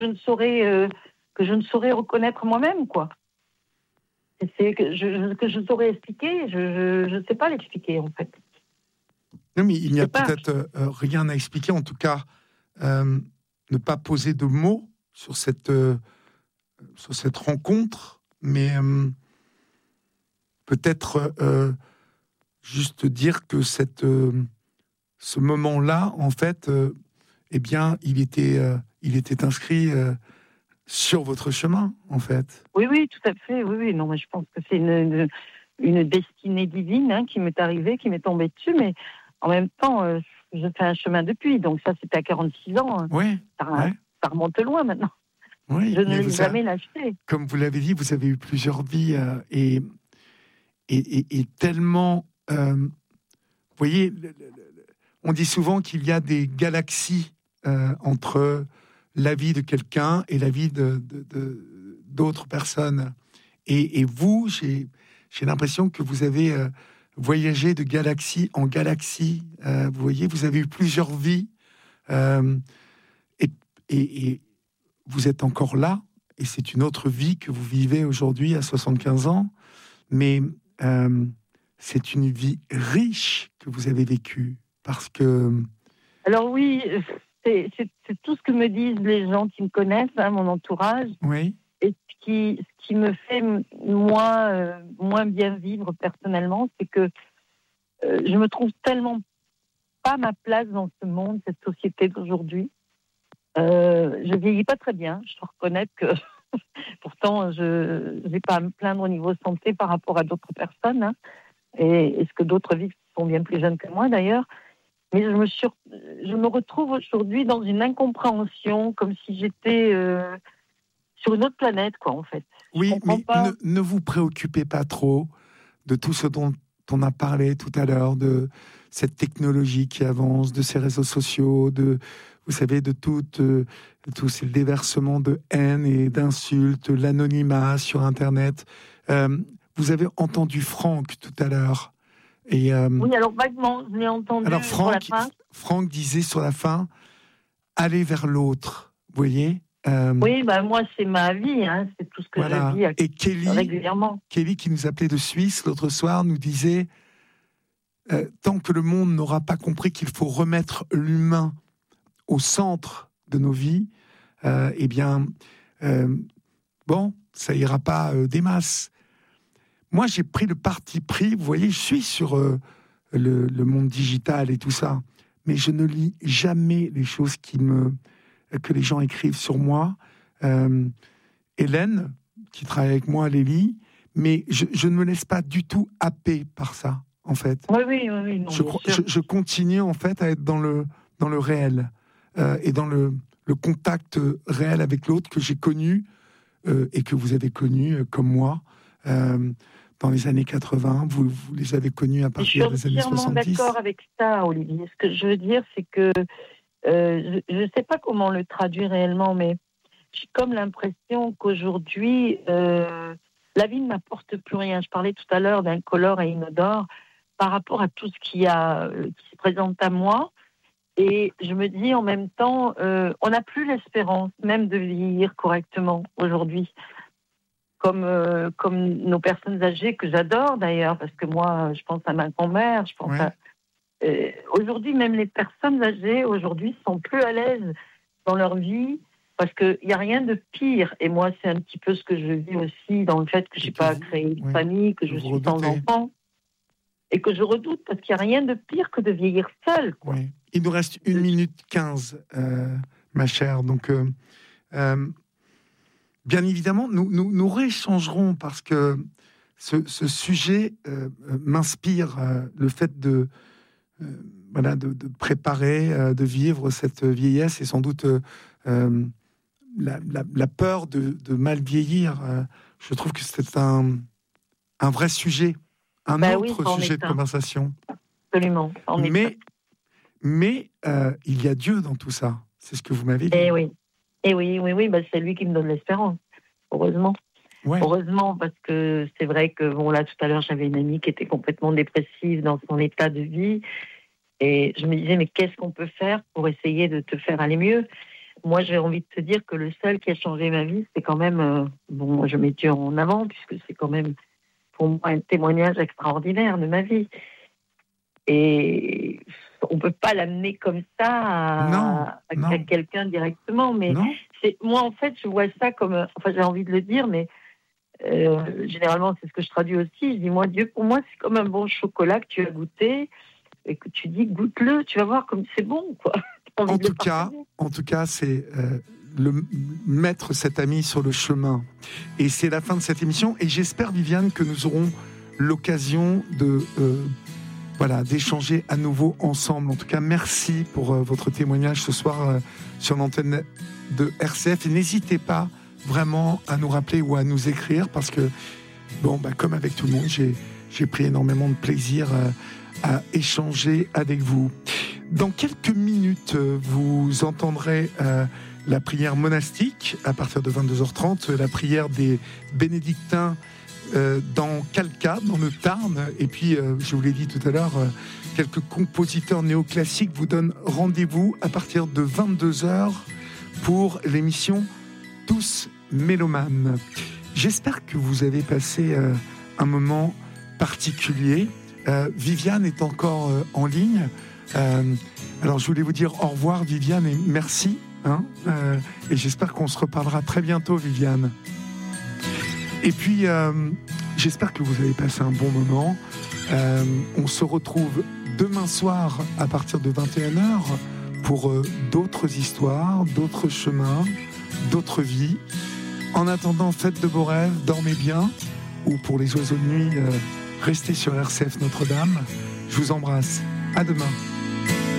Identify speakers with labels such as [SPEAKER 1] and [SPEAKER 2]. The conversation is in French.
[SPEAKER 1] je ne saurais reconnaître moi-même, quoi. C'est que je saurais expliquer, je ne sais pas l'expliquer, en fait.
[SPEAKER 2] Non, mais il n'y a peut-être rien à expliquer, en tout cas, ne pas poser de mots sur cette rencontre, mais peut-être juste dire que ce moment-là, en fait, eh bien, il était inscrit sur votre chemin, en fait.
[SPEAKER 1] Oui, tout à fait. Oui. Non, mais je pense que c'est une destinée divine qui m'est arrivée, qui m'est tombée dessus, mais en même temps, je fais un chemin depuis. Donc ça, c'était à 46 ans.
[SPEAKER 2] Oui.
[SPEAKER 1] Ça remonte loin maintenant.
[SPEAKER 2] Oui,
[SPEAKER 1] je ne l'ai jamais lâché.
[SPEAKER 2] Comme vous l'avez dit, vous avez eu plusieurs vies et tellement... vous voyez, on dit souvent qu'il y a des galaxies entre la vie de quelqu'un et la vie d'autres personnes. Et vous, j'ai l'impression que vous avez voyagé de galaxie en galaxie. Vous voyez, vous avez eu plusieurs vies. Et vous êtes encore là. Et c'est une autre vie que vous vivez aujourd'hui à 75 ans. Mais c'est une vie riche que vous avez vécue. Parce que...
[SPEAKER 1] Alors oui... C'est tout ce que me disent les gens qui me connaissent, mon entourage.
[SPEAKER 2] Oui.
[SPEAKER 1] Et ce qui me fait moins bien vivre personnellement, c'est que je me trouve tellement pas ma place dans ce monde, cette société d'aujourd'hui. Je vieillis pas très bien, je dois reconnaître que pourtant je n'ai pas à me plaindre au niveau santé par rapport à d'autres personnes, et ce que d'autres vivent sont bien plus jeunes que moi d'ailleurs. Mais je me retrouve aujourd'hui dans une incompréhension, comme si j'étais sur une autre planète, quoi, en fait.
[SPEAKER 2] Oui, mais ne vous préoccupez pas trop de tout ce dont on a parlé tout à l'heure, de cette technologie qui avance, de ces réseaux sociaux, vous savez, de tous ces déversements de haine et d'insultes, l'anonymat sur Internet. Vous avez entendu Franck tout à l'heure. Et,
[SPEAKER 1] oui, alors vaguement, je l'ai entendu.
[SPEAKER 2] Alors Franck disait sur la fin, allez vers l'autre, vous voyez.
[SPEAKER 1] Oui, moi c'est ma vie, c'est tout ce que je vis régulièrement.
[SPEAKER 2] Kelly, qui nous appelait de Suisse l'autre soir, nous disait, tant que le monde n'aura pas compris qu'il faut remettre l'humain au centre de nos vies, eh bien, ça ira pas des masses. Moi, j'ai pris le parti pris, vous voyez, je suis sur le monde digital et tout ça, mais je ne lis jamais les choses que les gens écrivent sur moi. Hélène, qui travaille avec moi, les lit, mais je ne me laisse pas du tout happer par ça, en fait.
[SPEAKER 1] Oui. Non,
[SPEAKER 2] je continue, en fait, à être dans le réel et dans le contact réel avec l'autre que j'ai connu et que vous avez connu comme moi. Dans les années 80, vous les avez connus à partir des années 70.
[SPEAKER 1] Je suis entièrement d'accord avec ça, Olivier. Ce que je veux dire, c'est que je ne sais pas comment le traduire réellement, mais j'ai comme l'impression qu'aujourd'hui, la vie ne m'apporte plus rien. Je parlais tout à l'heure d'incolore et inodore par rapport à tout ce qui se présente à moi. Et je me dis en même temps, on n'a plus l'espérance même de vieillir correctement aujourd'hui. Comme nos personnes âgées, que j'adore d'ailleurs, parce que moi, je pense à ma grand-mère, je pense à... aujourd'hui, même les personnes âgées, aujourd'hui, sont plus à l'aise dans leur vie, parce qu'il n'y a rien de pire. Et moi, c'est un petit peu ce que je vis aussi, dans le fait que je n'ai pas créé une famille, que je suis sans enfant, et que je redoute, parce qu'il n'y a rien de pire que de vieillir seul. Quoi.
[SPEAKER 2] Oui. Il nous reste 1 minute 15, ma chère, donc... bien évidemment, nous rééchangerons parce que ce sujet m'inspire le fait de préparer, de vivre cette vieillesse et sans doute la peur de mal vieillir. Je trouve que c'est un vrai sujet, autre sujet de conversation.
[SPEAKER 1] Absolument.
[SPEAKER 2] Mais il y a Dieu dans tout ça. C'est ce que vous m'avez dit.
[SPEAKER 1] Et oui, c'est lui qui me donne l'espérance, heureusement. Ouais. Heureusement, parce que c'est vrai que, là, tout à l'heure, j'avais une amie qui était complètement dépressive dans son état de vie, et je me disais, mais qu'est-ce qu'on peut faire pour essayer de te faire aller mieux ? moi, j'ai envie de te dire que le seul qui a changé ma vie, c'est quand même, bon, je mets Dieu en avant, puisque c'est quand même, pour moi, un témoignage extraordinaire de ma vie. Et on peut pas l'amener comme ça à quelqu'un directement, mais moi, en fait, je vois ça comme, enfin, j'ai envie de le dire, mais généralement, c'est ce que je traduis aussi. Je dis, moi, Dieu, pour moi, c'est comme un bon chocolat que tu as goûté et que tu dis, goûte-le, tu vas voir comme c'est bon, quoi.
[SPEAKER 2] En tout cas, c'est mettre cet ami sur le chemin. Et c'est la fin de cette émission. Et j'espère, Viviane, que nous aurons l'occasion d'échanger à nouveau ensemble. En tout cas, merci pour votre témoignage ce soir sur l'antenne de RCF. Et n'hésitez pas vraiment à nous rappeler ou à nous écrire, parce que, comme avec tout le monde, j'ai pris énormément de plaisir à échanger avec vous. Dans quelques minutes, vous entendrez la prière monastique à partir de 22h30, la prière des bénédictins dans Calca, dans le Tarn. Et puis, je vous l'ai dit tout à l'heure, quelques compositeurs néoclassiques vous donnent rendez-vous à partir de 22h pour l'émission Tous mélomanes. J'espère que vous avez passé un moment particulier. Viviane est encore en ligne. Alors je voulais vous dire au revoir, Viviane, et merci. Et j'espère qu'on se reparlera très bientôt, Viviane. Et puis, j'espère que vous avez passé un bon moment. On se retrouve demain soir à partir de 21h pour d'autres histoires, d'autres chemins, d'autres vies. En attendant, faites de beaux rêves, dormez bien, ou pour les oiseaux de nuit, restez sur RCF Notre-Dame. Je vous embrasse. À demain.